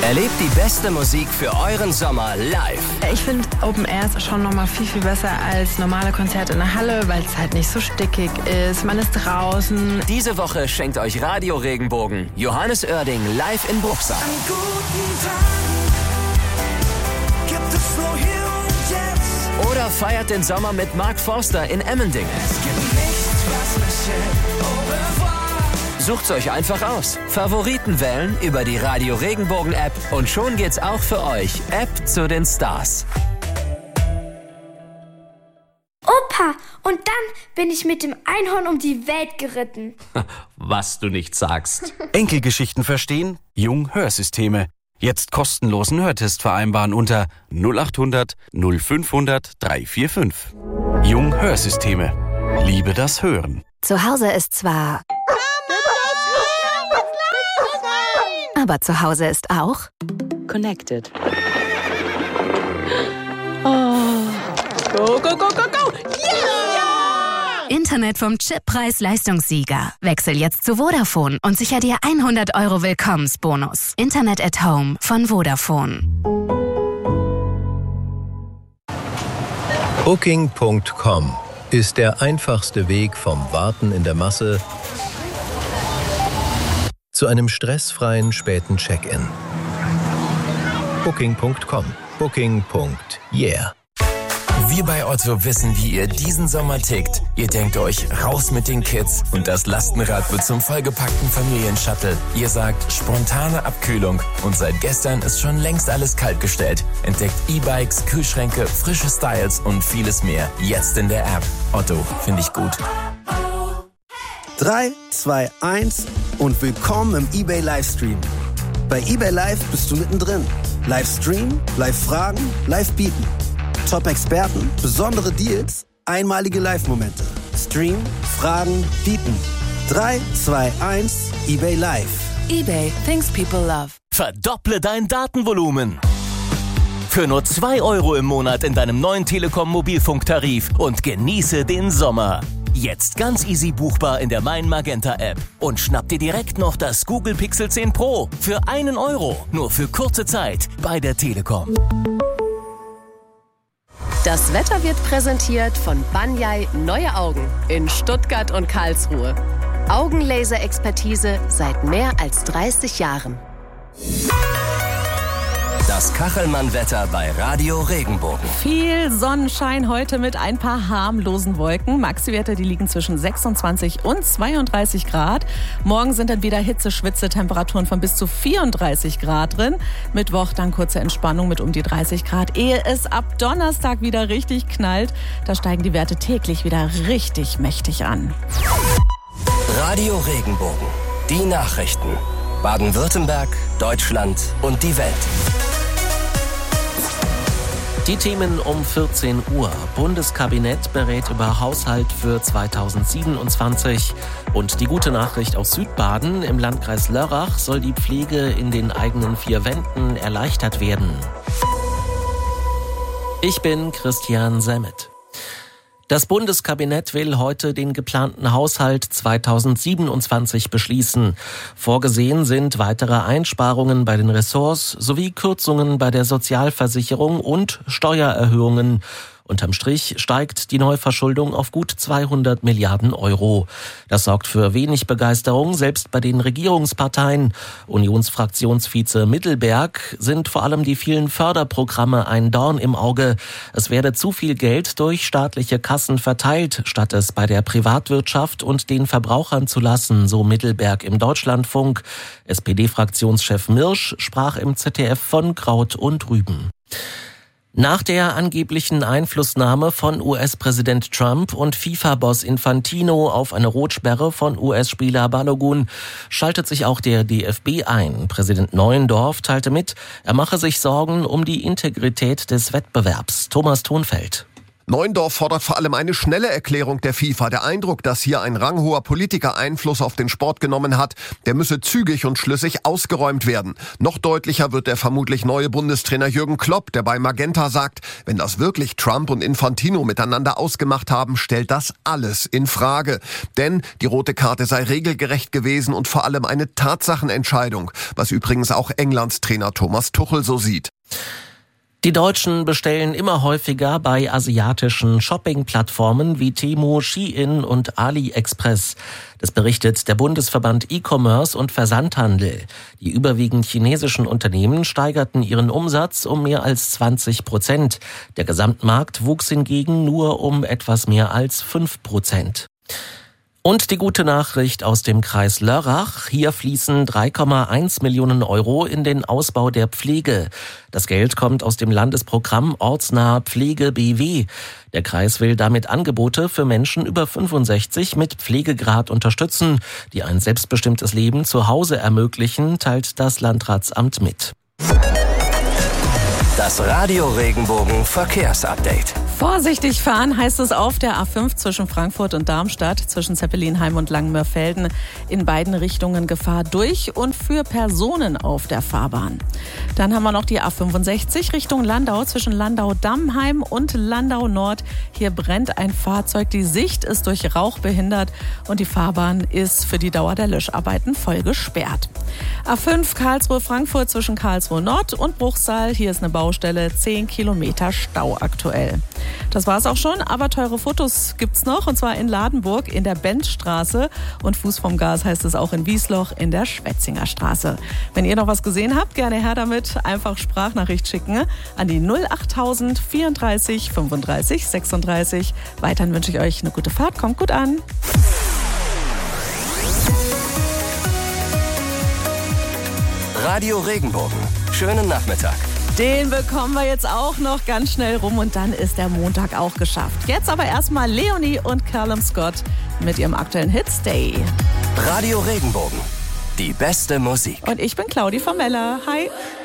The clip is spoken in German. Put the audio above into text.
Erlebt die beste Musik für euren Sommer live. Ich finde Open Air ist schon nochmal viel, viel besser als normale Konzerte in der Halle, weil es halt nicht so stickig ist. Man ist draußen. Diese Woche schenkt euch Radio Regenbogen Johannes Oerding live in Bruchsal. An guten Tagen gibt es nur hier und jetzt. Oder feiert den Sommer mit Mark Forster in Emmendingen. Es gibt nichts, was mich hält. Au revoir. Sucht's euch einfach aus. Favoriten wählen über die Radio Regenbogen App und schon geht's auch für euch. App zu den Stars. Opa, und dann bin ich mit dem Einhorn um die Welt geritten. Was du nicht sagst. Enkelgeschichten verstehen? Jung-Hörsysteme. Jetzt kostenlosen Hörtest vereinbaren unter 0800 0500 345. Jung-Hörsysteme. Liebe das Hören. Zu Hause ist zwar... Aber zu Hause ist auch... Connected. Oh. Go, go, go, go, go! Yeah! Internet vom Chippreis-Leistungssieger. Wechsel jetzt zu Vodafone und sicher dir 100 € Willkommensbonus. Internet at Home von Vodafone. Booking.com ist der einfachste Weg vom Warten in der Masse zu einem stressfreien späten Check-in. Booking.com. Booking.yeah. Wir bei Otto wissen, wie ihr diesen Sommer tickt. Ihr denkt euch, raus mit den Kids und das Lastenrad wird zum vollgepackten Familienshuttle. Ihr sagt, spontane Abkühlung und seit gestern ist schon längst alles kaltgestellt. Entdeckt E-Bikes, Kühlschränke, frische Styles und vieles mehr. Jetzt in der App. Otto, finde ich gut. 3, 2, 1 und willkommen im eBay Livestream. Bei eBay Live bist du mittendrin. Livestream, Live-Fragen, Live-Bieten. Top-Experten, besondere Deals, einmalige Live-Momente. Stream, Fragen, Bieten. 3, 2, 1, eBay Live. eBay, things people love. Verdopple dein Datenvolumen. Für nur 2 € im Monat in deinem neuen Telekom-Mobilfunktarif und genieße den Sommer. Jetzt ganz easy buchbar in der Mein Magenta App. Und schnapp dir direkt noch das Google Pixel 10 Pro für 1 €. Nur für kurze Zeit bei der Telekom. Das Wetter wird präsentiert von Banyai Neue Augen in Stuttgart und Karlsruhe. Augenlaser-Expertise seit mehr als 30 Jahren. Das Kachelmann-Wetter bei Radio Regenbogen. Viel Sonnenschein heute mit ein paar harmlosen Wolken. Maxi-Werte, die liegen zwischen 26 und 32 Grad. Morgen sind dann wieder Hitze-Schwitze-Temperaturen von bis zu 34 Grad drin. Mittwoch dann kurze Entspannung mit um die 30 Grad, ehe es ab Donnerstag wieder richtig knallt. Da steigen die Werte täglich wieder richtig mächtig an. Radio Regenbogen. Die Nachrichten. Baden-Württemberg, Deutschland und die Welt. Die Themen um 14 Uhr. Bundeskabinett berät über Haushalt für 2027. Und die gute Nachricht aus Südbaden. Im Landkreis Lörrach soll die Pflege in den eigenen 4 Wänden erleichtert werden. Ich bin Christian Semmet. Das Bundeskabinett will heute den geplanten Haushalt 2027 beschließen. Vorgesehen sind weitere Einsparungen bei den Ressorts sowie Kürzungen bei der Sozialversicherung und Steuererhöhungen. Unterm Strich steigt die Neuverschuldung auf gut 200 Milliarden €. Das sorgt für wenig Begeisterung, selbst bei den Regierungsparteien. Unionsfraktionsvize Mittelberg sind vor allem die vielen Förderprogramme ein Dorn im Auge. Es werde zu viel Geld durch staatliche Kassen verteilt, statt es bei der Privatwirtschaft und den Verbrauchern zu lassen, so Mittelberg im Deutschlandfunk. SPD-Fraktionschef Mirsch sprach im ZDF von Kraut und Rüben. Nach der angeblichen Einflussnahme von US-Präsident Trump und FIFA-Boss Infantino auf eine Rotsperre von US-Spieler Balogun schaltet sich auch der DFB ein. Präsident Neuendorf teilte mit, er mache sich Sorgen um die Integrität des Wettbewerbs. Thomas Thonfeld. Neuendorf fordert vor allem eine schnelle Erklärung der FIFA. Der Eindruck, dass hier ein ranghoher Politiker Einfluss auf den Sport genommen hat, der müsse zügig und schlüssig ausgeräumt werden. Noch deutlicher wird der vermutlich neue Bundestrainer Jürgen Klopp, der bei Magenta sagt, wenn das wirklich Trump und Infantino miteinander ausgemacht haben, stellt das alles in Frage. Denn die rote Karte sei regelgerecht gewesen und vor allem eine Tatsachenentscheidung, was übrigens auch Englands Trainer Thomas Tuchel so sieht. Die Deutschen bestellen immer häufiger bei asiatischen Shopping-Plattformen wie Temu, Shein und AliExpress. Das berichtet der Bundesverband E-Commerce und Versandhandel. Die überwiegend chinesischen Unternehmen steigerten ihren Umsatz um mehr als 20%. Der Gesamtmarkt wuchs hingegen nur um etwas mehr als 5%. Und die gute Nachricht aus dem Kreis Lörrach. Hier fließen 3,1 Millionen Euro in den Ausbau der Pflege. Das Geld kommt aus dem Landesprogramm Ortsnahe Pflege BW. Der Kreis will damit Angebote für Menschen über 65 mit Pflegegrad unterstützen, die ein selbstbestimmtes Leben zu Hause ermöglichen, teilt das Landratsamt mit. Das Radio Regenbogen Verkehrsupdate. Vorsichtig fahren heißt es auf der A5 zwischen Frankfurt und Darmstadt, zwischen Zeppelinheim und Langenmörfelden. In beiden Richtungen Gefahr durch und für Personen auf der Fahrbahn. Dann haben wir noch die A65 Richtung Landau zwischen Landau-Dammheim und Landau-Nord. Hier brennt ein Fahrzeug, die Sicht ist durch Rauch behindert und die Fahrbahn ist für die Dauer der Löscharbeiten voll gesperrt. A5 Karlsruhe-Frankfurt zwischen Karlsruhe-Nord und Bruchsal. Hier ist eine Baustelle, 10 Kilometer Stau aktuell. Das war's auch schon, aber teure Fotos gibt's noch, und zwar in Ladenburg in der Bendstraße und Fuß vom Gas heißt es auch in Wiesloch in der Schwetzinger Straße. Wenn ihr noch was gesehen habt, gerne her damit, einfach Sprachnachricht schicken an die 08000 34 35 36. Weiterhin wünsche ich euch eine gute Fahrt, kommt gut an. Radio Regenbogen. Schönen Nachmittag. Den bekommen wir jetzt auch noch ganz schnell rum und dann ist der Montag auch geschafft. Jetzt aber erstmal Leonie und Callum Scott mit ihrem aktuellen Hit Stay. Radio Regenbogen. Die beste Musik. Und ich bin Claudi Formella. Hi.